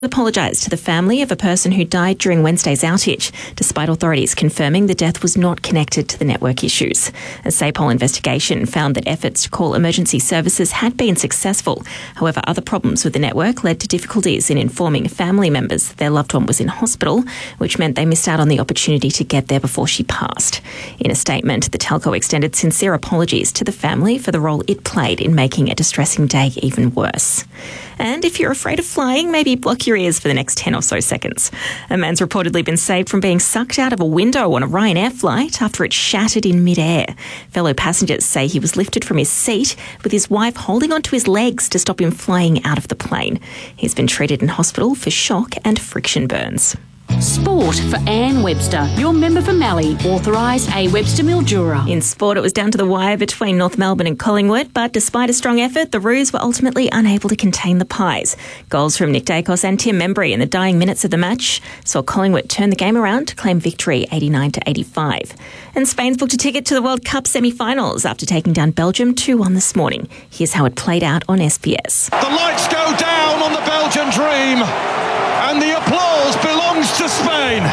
Apologised to the family of a person who died during Wednesday's outage, despite authorities confirming the death was not connected to the network issues. A SAPOL investigation found that efforts to call emergency services had been successful. However, other problems with the network led to difficulties in informing family members that their loved one was in hospital, which meant they missed out on the opportunity to get there before she passed. In a statement, the telco extended sincere apologies to the family for the role it played in making a distressing day even worse. And if you're afraid of flying, maybe block your ears for the next 10 or so seconds. A man's reportedly been saved from being sucked out of a window on a Ryanair flight after it shattered in midair. Fellow passengers say he was lifted from his seat with his wife holding onto his legs to stop him flying out of the plane. He's been treated in hospital for shock and friction burns. Sport for Anne Webster, your member for Mallee, authorised A. Webster Mildura. In sport, it was down to the wire between North Melbourne and Collingwood, but despite a strong effort, the Roos were ultimately unable to contain the Pies. Goals from Nick Dacos and Tim Membry in the dying minutes of the match saw Collingwood turn the game around to claim victory 89-85. And Spain's booked a ticket to the World Cup semi-finals after taking down Belgium 2-1 this morning. Here's how it played out on SBS. The lights go down on the Belgian dream, and the applause belongs to Spain.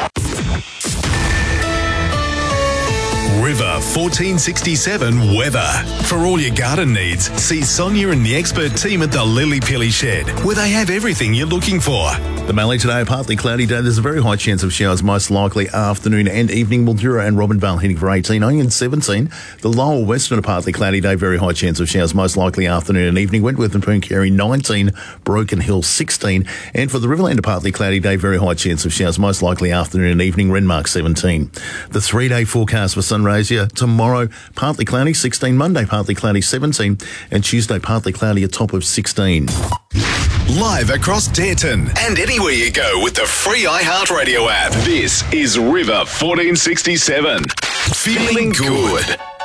River 1467 weather. For all your garden needs, see Sonia and the expert team at the Lily Pilly Shed, where they have everything you're looking for. The Mallee today, a partly cloudy day. There's a very high chance of showers, most likely afternoon and evening. Mildura and Robinvale heading for 18, only in 17. The lower western, a partly cloudy day, very high chance of showers, most likely afternoon and evening. Wentworth and Pooncarie 19, Broken Hill 16. And for the Riverland, a partly cloudy day, very high chance of showers, most likely afternoon and evening. Renmark 17. The 3-day forecast for Sunrays tomorrow, partly cloudy 16, Monday partly cloudy 17, and Tuesday partly cloudy a top of 16. Live across Dareton and anywhere you go with the free iHeartRadio app. This is River 1467. Feeling good.